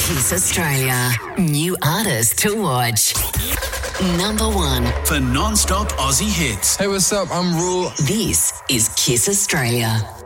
Kiss Australia. New artist to watch. Number 1 for non-stop Aussie hits. Hey, what's up? I'm Rule. This is Kiss Australia.